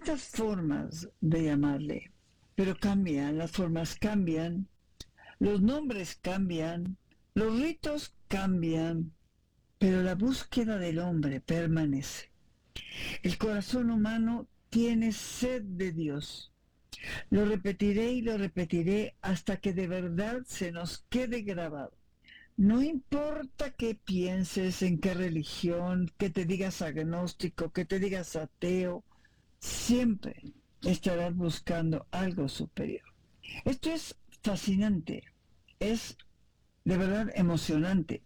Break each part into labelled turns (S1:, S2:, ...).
S1: infinitas formas de llamarle, pero cambian, las formas cambian, los nombres cambian, los ritos cambian, pero la búsqueda del hombre permanece. El corazón humano tiene sed de Dios. Lo repetiré y lo repetiré hasta que de verdad se nos quede grabado. No importa qué pienses, en qué religión, que te digas agnóstico, que te digas ateo, siempre estarás buscando algo superior. Esto es fascinante, es de verdad emocionante.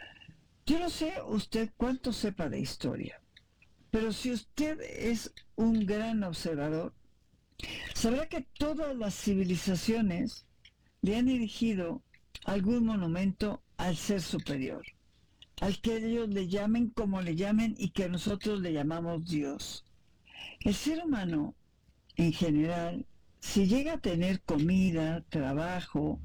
S1: Yo no sé usted cuánto sepa de historia, pero si usted es un gran observador, sabrá que todas las civilizaciones le han erigido algún monumento al ser superior, al que ellos le llamen como le llamen y que nosotros le llamamos Dios. El ser humano, en general, si llega a tener comida, trabajo,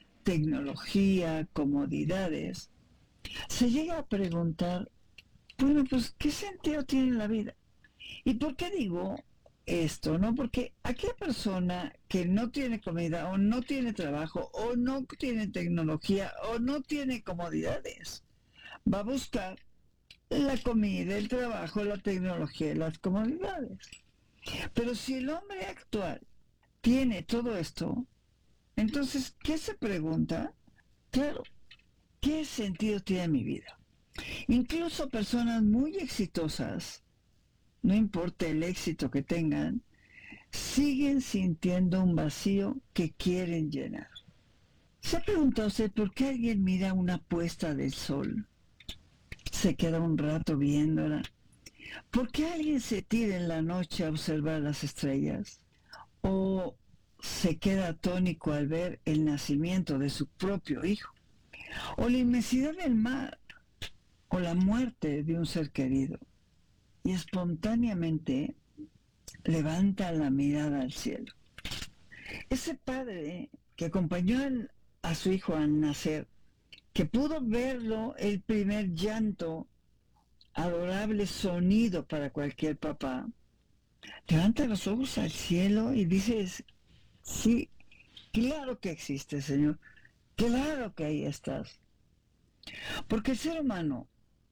S1: tecnología, comodidades, se llega a preguntar, bueno, pues, ¿qué sentido tiene la vida? ¿Y por qué digo esto? ¿No? Porque aquella persona que no tiene comida o no tiene trabajo o no tiene tecnología o no tiene comodidades, va a buscar la comida, el trabajo, la tecnología y las comodidades. Pero si el hombre actual tiene todo esto, entonces, ¿qué se pregunta? Claro, ¿qué sentido tiene mi vida? Incluso personas muy exitosas, no importa el éxito que tengan, siguen sintiendo un vacío que quieren llenar. ¿Se ha preguntado usted por qué alguien mira una puesta del sol? Se queda un rato viéndola. ¿Por qué alguien se tira en la noche a observar las estrellas? ¿O se queda atónico al ver el nacimiento de su propio hijo? ¿O la inmensidad del mar? ¿O la muerte de un ser querido? Y espontáneamente levanta la mirada al cielo. Ese padre que acompañó a su hijo al nacer, que pudo verlo el primer llanto, adorable sonido para cualquier papá, levanta los ojos al cielo y dices, sí, claro que existe, Señor, claro que ahí estás. Porque el ser humano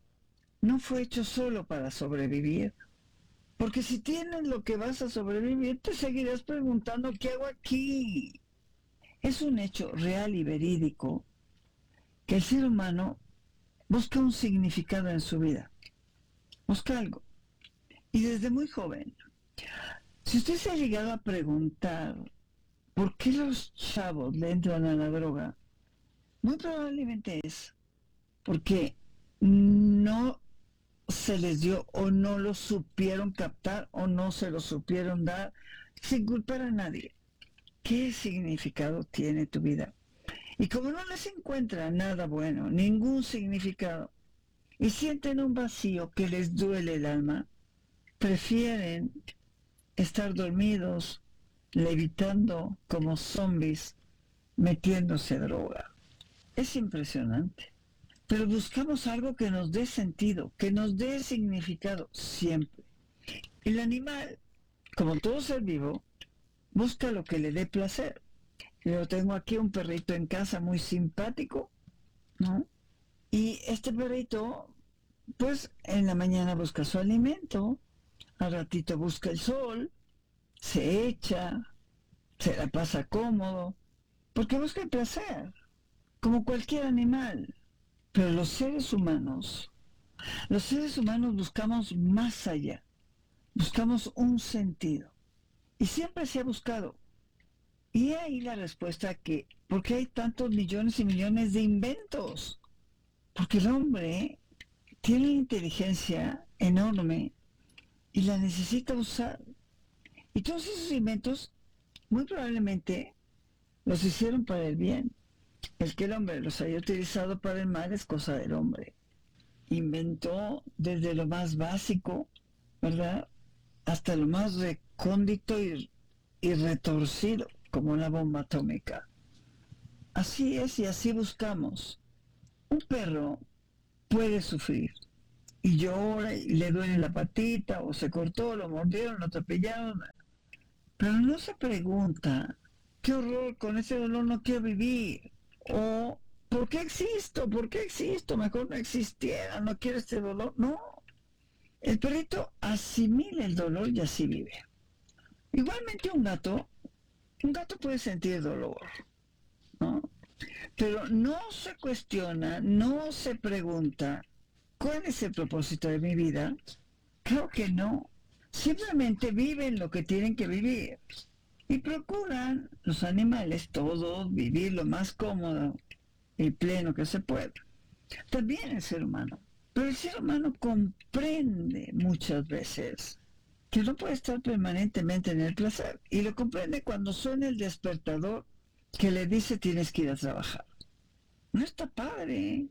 S1: no fue hecho solo para sobrevivir. Porque si tienes lo que vas a sobrevivir, te seguirás preguntando, ¿qué hago aquí? Es un hecho real y verídico que el ser humano busca un significado en su vida, busca algo. Y desde muy joven, si usted se ha llegado a preguntar por qué los chavos le entran a la droga, muy probablemente es porque no se les dio o no lo supieron captar o no se lo supieron dar sin culpar a nadie. ¿Qué significado tiene tu vida? Y como no les encuentra nada bueno, ningún significado, y sienten un vacío que les duele el alma, prefieren estar dormidos, levitando como zombies, metiéndose droga. Es impresionante. Pero buscamos algo que nos dé sentido, que nos dé significado, siempre. El animal, como todo ser vivo, busca lo que le dé placer. Yo tengo aquí un perrito en casa muy simpático, ¿no? Y este perrito, pues en la mañana busca su alimento, al ratito busca el sol, se echa, se la pasa cómodo, porque busca el placer, como cualquier animal. Pero los seres humanos buscamos más allá, buscamos un sentido. Y siempre se ha buscado. Y ahí la respuesta que, ¿por qué hay tantos millones y millones de inventos? Porque el hombre tiene una inteligencia enorme y la necesita usar. Y todos esos inventos muy probablemente los hicieron para el bien. El que el hombre los haya utilizado para el mal es cosa del hombre. Inventó desde lo más básico, ¿verdad? Hasta lo más recóndito y retorcido, como la bomba atómica. Así es y así buscamos. Un perro puede sufrir, y llora y le duele la patita, o se cortó, lo mordieron, lo atropellaron, pero no se pregunta, qué horror, con ese dolor no quiero vivir, o ¿por qué existo? ¿Por qué existo? Mejor no existiera, no quiero este dolor. No, el perrito asimila el dolor y así vive. Igualmente un gato puede sentir dolor, ¿no? Pero no se cuestiona, no se pregunta, ¿cuál es el propósito de mi vida? Creo que no. Simplemente viven lo que tienen que vivir. Y procuran los animales todos vivir lo más cómodo y pleno que se pueda. También el ser humano. Pero el ser humano comprende muchas veces que no puede estar permanentemente en el placer. Y lo comprende cuando suena el despertador que le dice tienes que ir a trabajar. No está padre.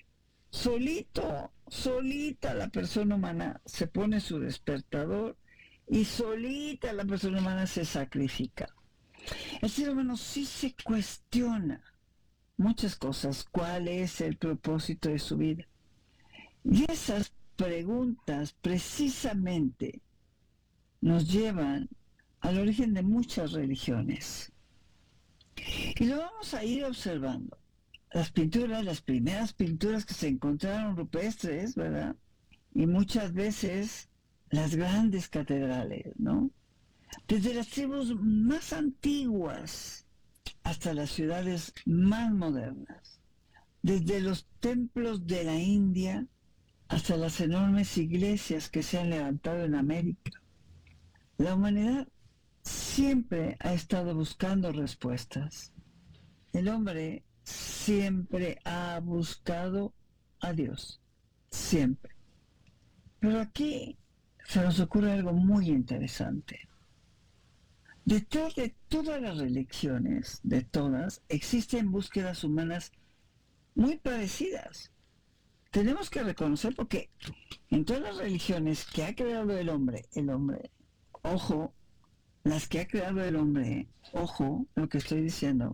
S1: Solita la persona humana se pone su despertador y solita la persona humana se sacrifica. El ser humano sí se cuestiona muchas cosas. ¿Cuál es el propósito de su vida? Y esas preguntas precisamente nos llevan al origen de muchas religiones. Y lo vamos a ir observando. Las pinturas, las primeras pinturas que se encontraron rupestres, ¿verdad? Y muchas veces las grandes catedrales, ¿no? Desde las tribus más antiguas hasta las ciudades más modernas. Desde los templos de la India hasta las enormes iglesias que se han levantado en América. La humanidad siempre ha estado buscando respuestas. El hombre siempre ha buscado a Dios, siempre. Pero aquí se nos ocurre algo muy interesante. Detrás de todas las religiones, de todas, existen búsquedas humanas muy parecidas. Tenemos que reconocer porque en todas las religiones que ha creado el hombre, ojo, las que ha creado el hombre, ojo, lo que estoy diciendo,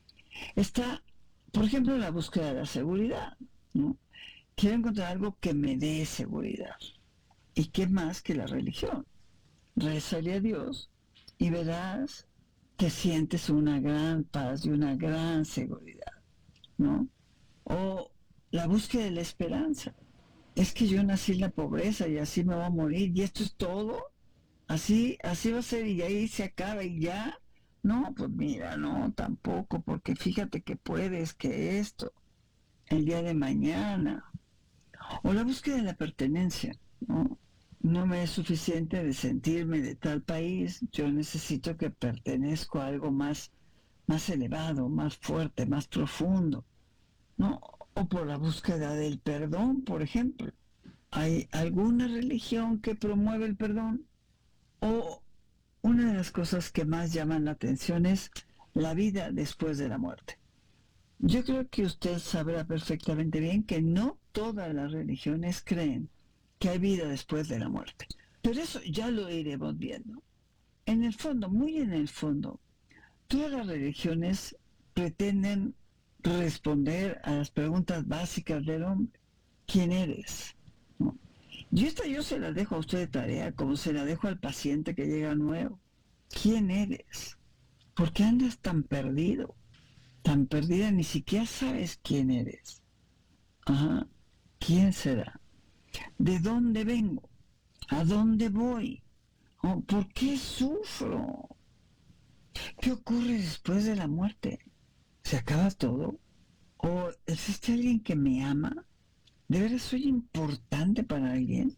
S1: está, por ejemplo, la búsqueda de la seguridad, ¿no? Quiero encontrar algo que me dé seguridad. ¿Y qué más que la religión? Rézale a Dios y verás que sientes una gran paz y una gran seguridad, ¿no? O la búsqueda de la esperanza. Es que yo nací en la pobreza y así me va a morir y esto es todo. Así va a ser y ahí se acaba y ya. No, pues mira, no, tampoco, porque fíjate que puedes, que esto, el día de mañana. O la búsqueda de la pertenencia, ¿no? No me es suficiente de sentirme de tal país, yo necesito que pertenezco a algo más elevado, más fuerte, más profundo, ¿no? O por la búsqueda del perdón, por ejemplo. ¿Hay alguna religión que promueve el perdón? O una de las cosas que más llaman la atención es la vida después de la muerte. Yo creo que usted sabrá perfectamente bien que no todas las religiones creen que hay vida después de la muerte. Pero eso ya lo iremos viendo. En el fondo, muy en el fondo, todas las religiones pretenden responder a las preguntas básicas del hombre. ¿Quién eres? ¿No? Y esta yo se la dejo a usted de tarea, como se la dejo al paciente que llega nuevo. ¿Quién eres? ¿Por qué andas tan perdido? Tan perdida, ni siquiera sabes quién eres. Ajá. ¿Quién será? ¿De dónde vengo? ¿A dónde voy? Oh, ¿por qué sufro? ¿Qué ocurre después de la muerte? ¿Se acaba todo? ¿O existe alguien que me ama? ¿De veras soy importante para alguien?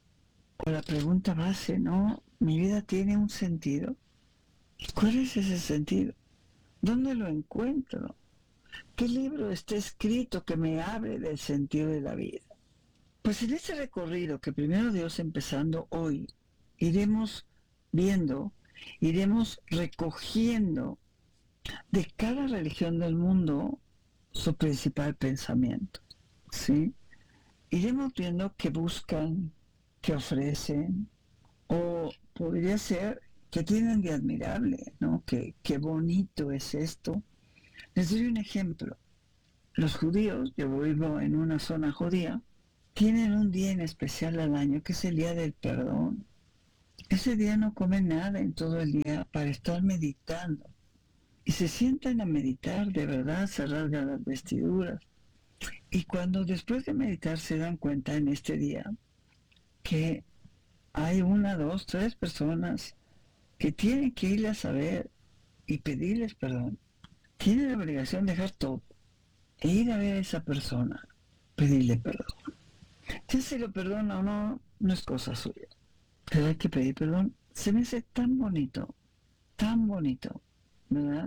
S1: O la pregunta base, ¿no? ¿Mi vida tiene un sentido? ¿Cuál es ese sentido? ¿Dónde lo encuentro? ¿Qué libro está escrito que me hable del sentido de la vida? Pues en este recorrido que primero Dios empezando hoy, iremos viendo, iremos recogiendo de cada religión del mundo su principal pensamiento, ¿sí? Iremos viendo qué buscan, qué ofrecen, o podría ser que tienen de admirable, ¿no? Qué bonito es esto. Les doy un ejemplo. Los judíos, yo vivo en una zona judía, tienen un día en especial al año que es el día del perdón. Ese día no comen nada en todo el día para estar meditando. Y se sientan a meditar, de verdad, se rasgan las vestiduras. Y cuando después de meditar se dan cuenta en este día que hay una, dos, tres personas que tienen que irles a ver y pedirles perdón. Tienen la obligación de dejar todo e ir a ver a esa persona, pedirle perdón. Ya se lo perdona o no, no es cosa suya. Pero hay que pedir perdón. Se me hace tan bonito, ¿verdad?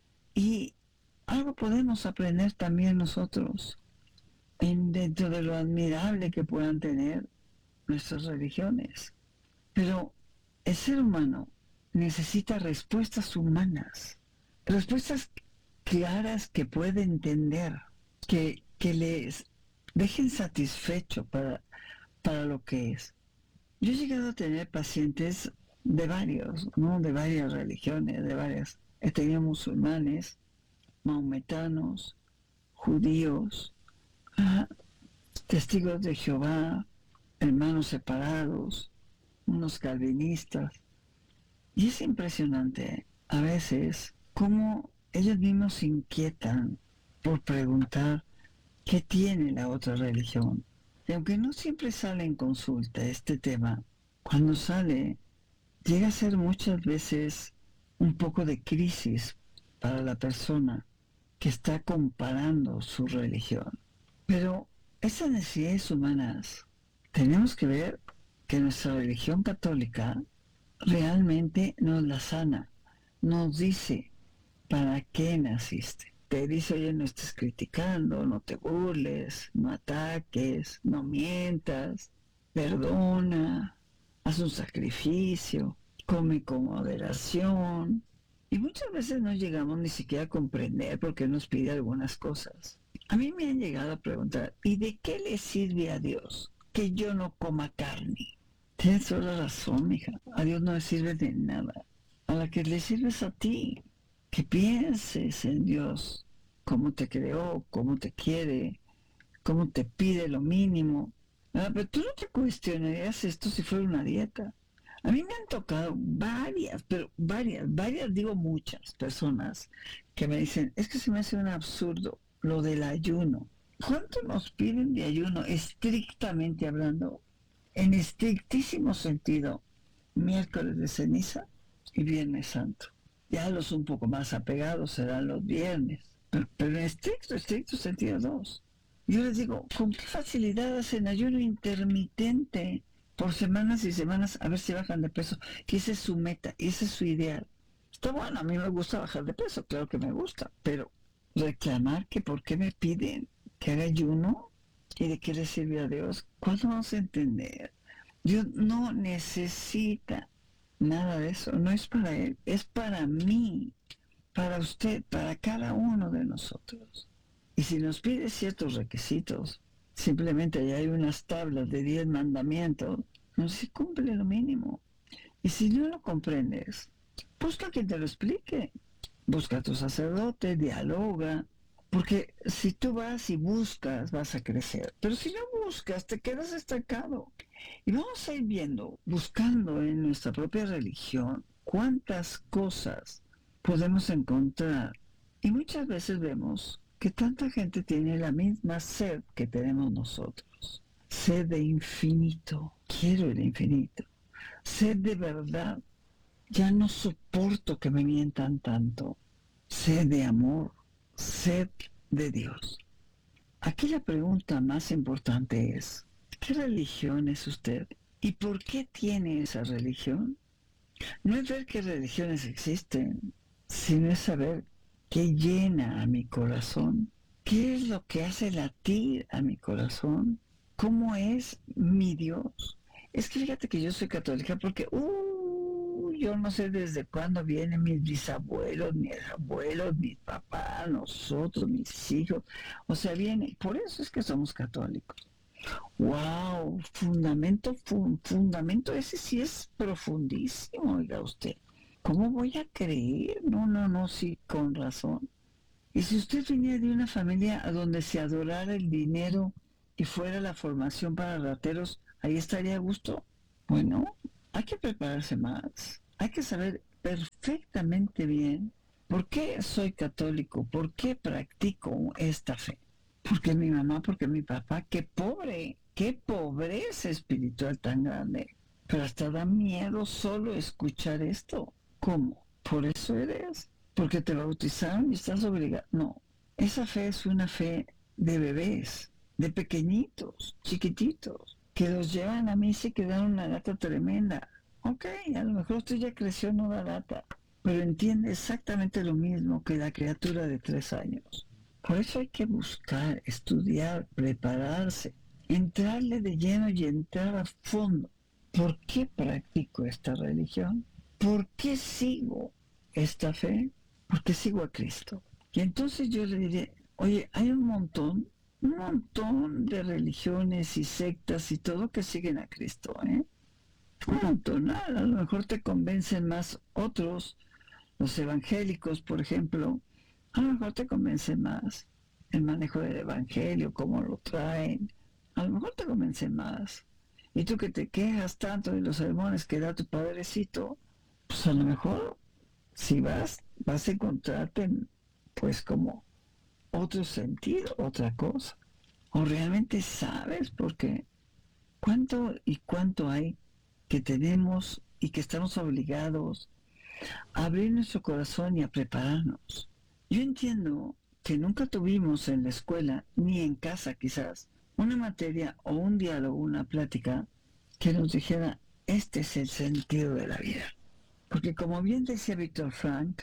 S1: Y algo podemos aprender también nosotros dentro de lo admirable que puedan tener nuestras religiones. Pero el ser humano necesita respuestas humanas, respuestas claras que puede entender, que les dejen satisfecho para lo que es. Yo he llegado a tener pacientes de varios, ¿no? De varias religiones, de varias. He tenido musulmanes, maometanos, judíos, ah, testigos de Jehová, hermanos separados, unos calvinistas. Y es impresionante a veces cómo ellos mismos se inquietan por preguntar qué tiene la otra religión. Y aunque no siempre sale en consulta este tema, cuando sale llega a ser muchas veces un poco de crisis para la persona que está comparando su religión. Pero esas necesidades humanas tenemos que ver que nuestra religión católica realmente nos la sana, nos dice para qué naciste. Te dice, oye, no estés criticando, no te burles, no ataques, no mientas, perdona, haz un sacrificio, come con moderación. Y muchas veces no llegamos ni siquiera a comprender por qué nos pide algunas cosas. A mí me han llegado a preguntar, ¿y de qué le sirve a Dios que yo no coma carne? Tienes toda la razón, mija. A Dios no le sirve de nada. A la que le sirves a ti. Que pienses en Dios, cómo te creó, cómo te quiere, cómo te pide lo mínimo. Pero tú no te cuestionarías esto si fuera una dieta. A mí me han tocado varias, pero varias, digo muchas personas que me dicen, es que se me hace un absurdo lo del ayuno. ¿Cuánto nos piden de ayuno, estrictamente hablando? En estrictísimo sentido, miércoles de ceniza y viernes santo. Ya los un poco más apegados serán los viernes, pero en estricto sentido dos. Yo les digo, ¿con qué facilidad hacen ayuno intermitente por semanas y semanas a ver si bajan de peso? Que esa es su meta, ese es su ideal. Está bueno, a mí me gusta bajar de peso, claro que me gusta, pero reclamar que por qué me piden que haga ayuno y de qué le sirve a Dios, ¿cuándo vamos a entender? Dios no necesita nada de eso, no es para Él, es para mí, para usted, para cada uno de nosotros. Y si nos pide ciertos requisitos, simplemente ya hay unas tablas de 10 mandamientos, no se cumple lo mínimo. Y si no lo comprendes, busca quien te lo explique. Busca a tu sacerdote, dialoga, porque si tú vas y buscas, vas a crecer. Pero si no buscas, te quedas estancado. Y vamos a ir viendo, buscando en nuestra propia religión, cuántas cosas podemos encontrar. Y muchas veces vemos que tanta gente tiene la misma sed que tenemos nosotros. Sed de infinito. Quiero el infinito. Sed de verdad. Ya no soporto que me mientan tanto. Sed de amor. Sed de Dios. Aquí la pregunta más importante es, ¿qué religión es usted? ¿Y por qué tiene esa religión? No es ver qué religiones existen, sino es saber qué llena a mi corazón, qué es lo que hace latir a mi corazón, cómo es mi Dios. Es que fíjate que yo soy católica porque, yo no sé desde cuándo vienen mis bisabuelos, mis abuelos, mis papás, nosotros, mis hijos. O sea, viene, por eso es que somos católicos. Wow, fundamento ese sí es profundísimo, oiga usted. ¿Cómo voy a creer? No, sí, con razón. Y si usted venía de una familia a donde se adorara el dinero y fuera la formación para rateros, ahí estaría a gusto. Bueno, hay que prepararse más, hay que saber perfectamente bien por qué soy católico, por qué practico esta fe. Porque mi mamá, porque mi papá, qué pobreza espiritual tan grande. Pero hasta da miedo solo escuchar esto. ¿Cómo? ¿Por eso eres? ¿Porque te bautizaron y estás obligado? No, esa fe es una fe de bebés, de pequeñitos, chiquititos, que los llevan a misa y que dan una lata tremenda. Ok, a lo mejor usted ya creció, no da lata, pero entiende exactamente lo mismo que la criatura de 3 años. Por eso hay que buscar, estudiar, prepararse, entrarle de lleno y entrar a fondo. ¿Por qué practico esta religión? ¿Por qué sigo esta fe? ¿Por qué sigo a Cristo? Y entonces yo le diré, oye, hay un montón de religiones y sectas y todo que siguen a Cristo, ¿eh? Un montón, a lo mejor te convencen más otros, los evangélicos, por ejemplo, a lo mejor te convence más el manejo del evangelio, cómo lo traen, a lo mejor te convence más. Y tú que te quejas tanto de los sermones que da tu padrecito, pues a lo mejor si vas a encontrarte pues como otro sentido, otra cosa. O realmente sabes porque cuánto hay que tenemos y que estamos obligados a abrir nuestro corazón y a prepararnos. Yo entiendo que nunca tuvimos en la escuela, ni en casa quizás, una materia o un diálogo, una plática que nos dijera, este es el sentido de la vida. Porque como bien decía Víctor Frank,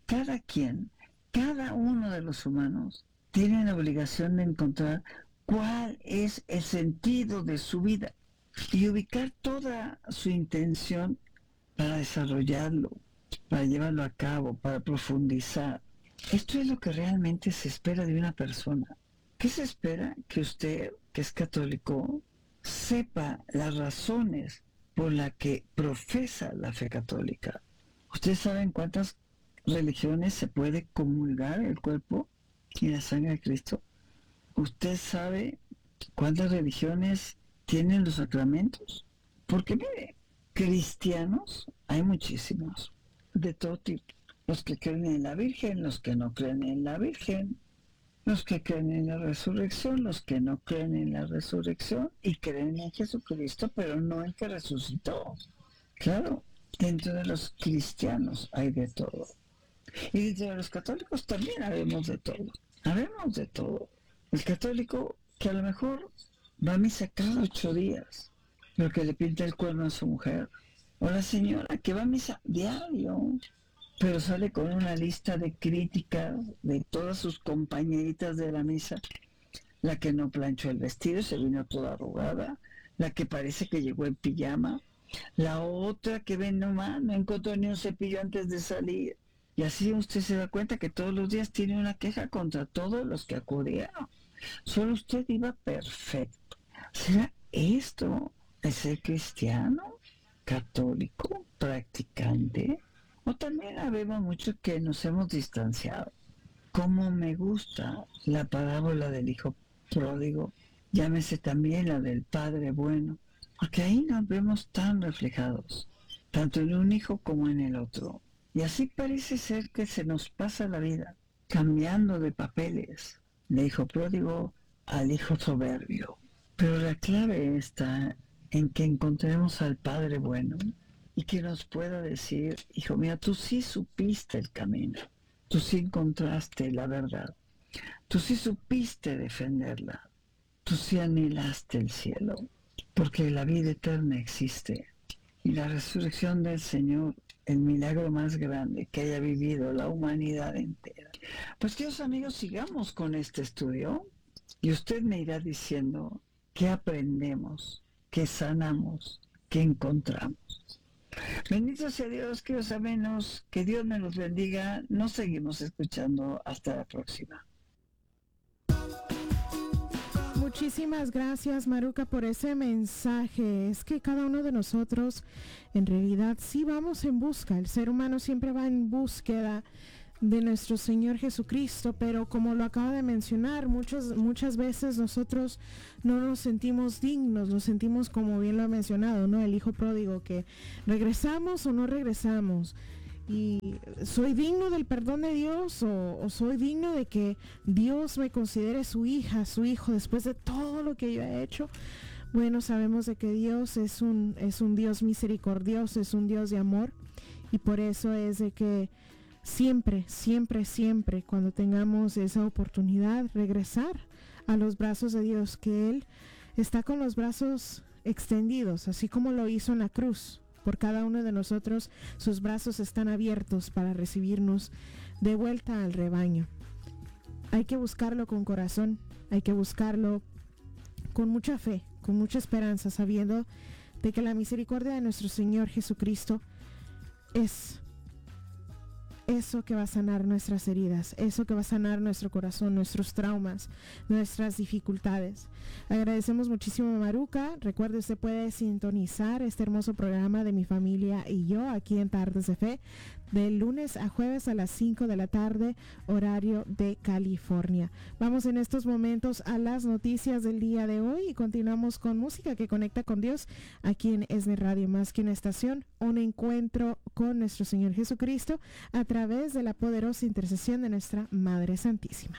S1: cada uno de los humanos, tiene la obligación de encontrar cuál es el sentido de su vida y ubicar toda su intención para desarrollarlo, para llevarlo a cabo, para profundizar. Esto es lo que realmente se espera de una persona. ¿Qué se espera? Que usted, que es católico, sepa las razones por las que profesa la fe católica. ¿Ustedes saben cuántas religiones se puede comulgar el cuerpo y la sangre de Cristo? ¿Usted sabe cuántas religiones tienen los sacramentos? Porque mire, cristianos hay muchísimos, de todo tipo. Los que creen en la Virgen, los que no creen en la Virgen, los que creen en la resurrección, los que no creen en la resurrección y creen en Jesucristo, pero no en que resucitó. Claro, dentro de los cristianos hay de todo. Y dentro de los católicos también habemos de todo. Habemos de todo. El católico que a lo mejor va a misa cada 8 días, pero que le pinta el cuerno a su mujer. O la señora que va a misa diario, pero sale con una lista de críticas de todas sus compañeritas de la misa. La que no planchó el vestido, se vino toda arrugada. La que parece que llegó en pijama. La otra que ven nomás, no encontró ni un cepillo antes de salir. Y así usted se da cuenta que todos los días tiene una queja contra todos los que acudieron. Solo usted iba perfecto. ¿Será esto el ser cristiano, católico, practicante? O también habemos muchos que nos hemos distanciado. Como me gusta la parábola del hijo pródigo, llámese también la del padre bueno, porque ahí nos vemos tan reflejados, tanto en un hijo como en el otro. Y así parece ser que se nos pasa la vida, cambiando de papeles, de hijo pródigo al hijo soberbio. Pero la clave está en que encontremos al Padre bueno y que nos pueda decir, hijo mío, tú sí supiste el camino, tú sí encontraste la verdad, tú sí supiste defenderla, tú sí anhelaste el cielo, porque la vida eterna existe y la resurrección del Señor, el milagro más grande que haya vivido la humanidad entera. Pues queridos amigos, sigamos con este estudio y usted me irá diciendo qué aprendemos, qué sanamos, qué encontramos. Bendito sea Dios, queridos amigos, que Dios me los bendiga. Nos seguimos escuchando. Hasta la próxima.
S2: Muchísimas gracias, Maruca, por ese mensaje. Es que cada uno de nosotros, en realidad, sí vamos en busca. El ser humano siempre va en búsqueda de nuestro Señor Jesucristo, pero como lo acaba de mencionar, muchas veces nosotros no nos sentimos dignos, nos sentimos, como bien lo ha mencionado, ¿no? El hijo pródigo, que regresamos o no regresamos, y soy digno del perdón de Dios, o soy digno de que Dios me considere su hija, su hijo, después de todo lo que yo he hecho. Bueno, sabemos de que Dios es un Dios misericordioso, es un Dios de amor, y por eso es de que siempre, siempre, siempre, cuando tengamos esa oportunidad, regresar a los brazos de Dios, que Él está con los brazos extendidos, así como lo hizo en la cruz. Por cada uno de nosotros, sus brazos están abiertos para recibirnos de vuelta al rebaño. Hay que buscarlo con corazón, hay que buscarlo con mucha fe, con mucha esperanza, sabiendo de que la misericordia de nuestro Señor Jesucristo es eso que va a sanar nuestras heridas, eso que va a sanar nuestro corazón, nuestros traumas, nuestras dificultades. Agradecemos muchísimo a Maruca. Recuerde, usted puede sintonizar este hermoso programa de Mi Familia y Yo aquí en Tardes de Fe, de lunes a jueves a las 5 de la tarde, horario de California. Vamos en estos momentos a las noticias del día de hoy y continuamos con música que conecta con Dios aquí en ESNE Radio, más que una estación, un encuentro con nuestro Señor Jesucristo a través de la poderosa intercesión de nuestra Madre Santísima.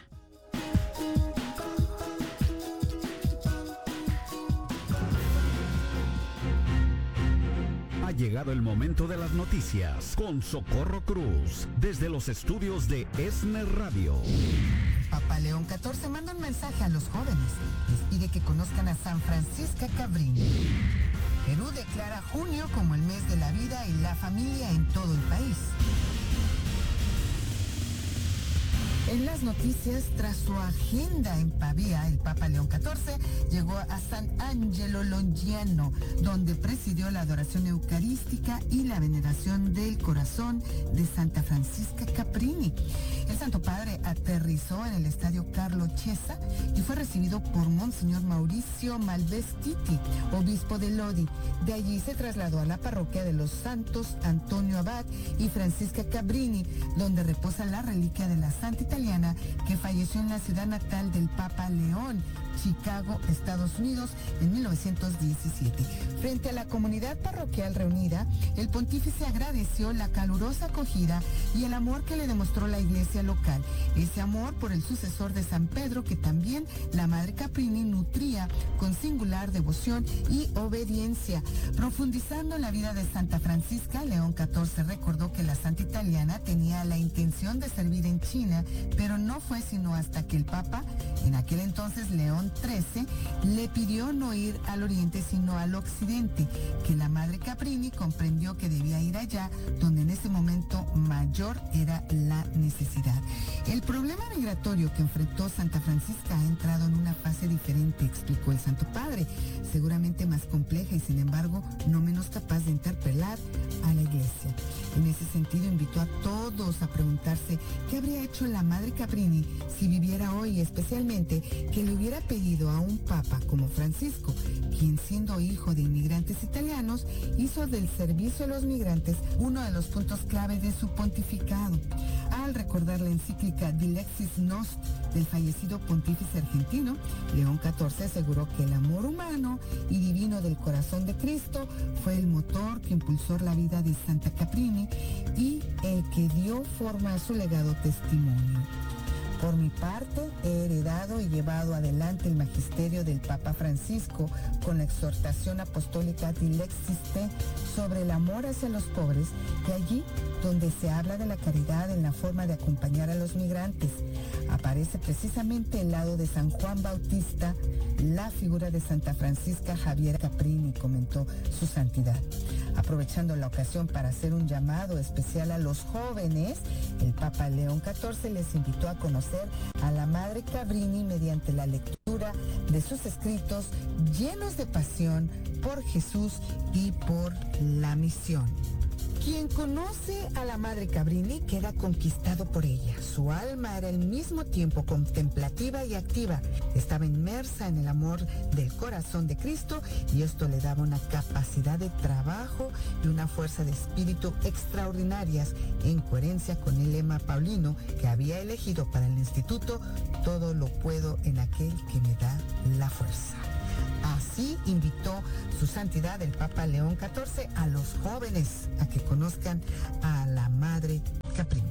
S3: Ha llegado el momento de las noticias con Socorro Cruz desde los estudios de ESNE Radio.
S4: Papa León XIV manda un mensaje a los jóvenes. Les pide que conozcan a San Francisca Cabrini. Perú declara junio como el mes de la vida y la familia en todo el país. En las noticias, tras su agenda en Pavía, el Papa León XIV llegó a San Angelo Longiano, donde presidió la adoración eucarística y la veneración del corazón de Santa Francisca Caprini. El Santo Padre aterrizó en el estadio Carlo Chiesa y fue recibido por Monseñor Mauricio Malvestiti, obispo de Lodi. De allí se trasladó a la parroquia de los Santos Antonio Abad y Francisca Cabrini, donde reposa la reliquia de la santa italiana que falleció en la ciudad natal del Papa León, Chicago, Estados Unidos, en 1917. Frente a la comunidad parroquial reunida, el pontífice agradeció la calurosa acogida y el amor que le demostró la iglesia local. Ese amor por el sucesor de San Pedro que también la Madre Caprini nutría con singular devoción y obediencia. Profundizando en la vida de Santa Francisca, León XIV recordó que la santa italiana tenía la intención de servir en China, pero no fue sino hasta que el Papa, en aquel entonces León XIII, le pidió no ir al oriente sino al occidente, que la Madre Caprini comprendió que debía ir allá donde en ese momento mayor era la necesidad. El problema migratorio que enfrentó Santa Francisca ha entrado en una fase diferente, explicó el Santo Padre, seguramente más compleja y sin embargo no menos capaz de interpelar a la iglesia. En ese sentido invitó a todos a preguntarse qué habría hecho la Madre Caprini si viviera hoy, especialmente que le hubiera pedido a un papa como Francisco, quien siendo hijo de inmigrantes italianos hizo del servicio a los migrantes uno de los puntos clave de su pontificado. Al recordar la encíclica Dilexis Nost del fallecido pontífice argentino, León XIV aseguró que el amor humano y divino del corazón de Cristo fue el motor que impulsó la vida de Santa Caprini y el que dio forma a su legado testimonio. Por mi parte, he heredado y llevado adelante el magisterio del Papa Francisco con la exhortación apostólica Dilexis Te sobre el amor hacia los pobres, y allí donde se habla de la caridad en la forma de acompañar a los migrantes, aparece precisamente el lado de San Juan Bautista, la figura de Santa Francisca Javiera Caprini, comentó su santidad. Aprovechando la ocasión para hacer un llamado especial a los jóvenes, el Papa León XIV les invitó a conocer a la Madre Cabrini mediante la lectura de sus escritos llenos de pasión por Jesús y por la misión. Quien conoce a la madre Cabrini queda conquistado por ella. Su alma era al mismo tiempo contemplativa y activa. Estaba inmersa en el amor del corazón de Cristo y esto le daba una capacidad de trabajo y una fuerza de espíritu extraordinarias, en coherencia con el lema paulino que había elegido para el instituto: todo lo puedo en aquel que me da la fuerza. Así invitó su santidad el Papa León XIV a los jóvenes a que conozcan a la Madre Cabrini.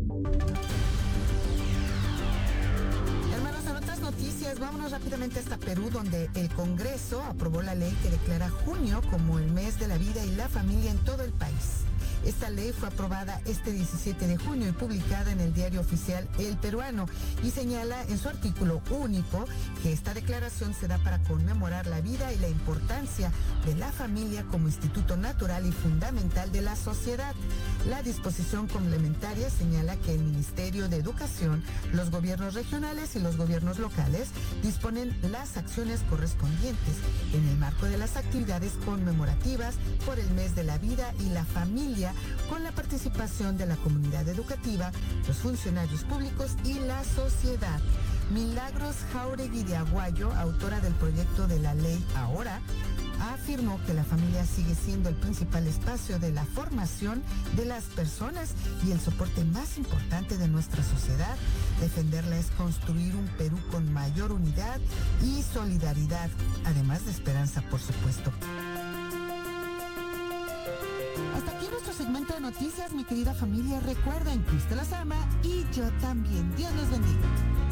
S4: Hermanos, en otras noticias, vámonos rápidamente hasta Perú, donde el Congreso aprobó la ley que declara junio como el mes de la vida y la familia en todo el país. Esta ley fue aprobada este 17 de junio y publicada en el diario oficial El Peruano, y señala en su artículo único que esta declaración se da para conmemorar la vida y la importancia de la familia como instituto natural y fundamental de la sociedad. La disposición complementaria señala que el Ministerio de Educación, los gobiernos regionales y los gobiernos locales disponen las acciones correspondientes en el marco de las actividades conmemorativas por el mes de la vida y la familia, con la participación de la comunidad educativa, los funcionarios públicos y la sociedad. Milagros Jauregui de Aguayo, autora del proyecto de la ley Ahora, afirmó que la familia sigue siendo el principal espacio de la formación de las personas y el soporte más importante de nuestra sociedad. Defenderla es construir un Perú con mayor unidad y solidaridad, además de esperanza, por supuesto. Hasta aquí nuestro segmento de noticias, mi querida familia. Recuerden, Cristo los ama y yo también. Dios los bendiga.